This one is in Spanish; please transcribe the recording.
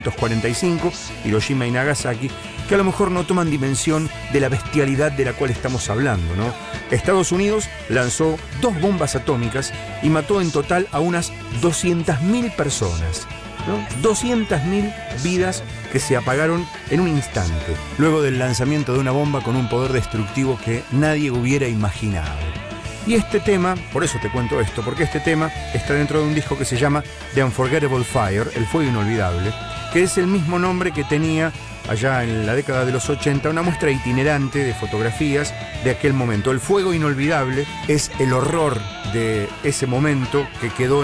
1945, Hiroshima y Nagasaki, que a lo mejor no toman dimensión de la bestialidad de la cual estamos hablando, ¿no? Estados Unidos lanzó 2 bombas atómicas y mató en total a unas 200.000 personas, ¿no? 200.000 vidas que se apagaron en un instante, luego del lanzamiento de una bomba con un poder destructivo que nadie hubiera imaginado. Y este tema, por eso te cuento esto, porque este tema está dentro de un disco que se llama The Unforgettable Fire, El Fuego Inolvidable, que es el mismo nombre que tenía allá en la década de los 80 una muestra itinerante de fotografías de aquel momento. El fuego inolvidable es el horror de ese momento que quedó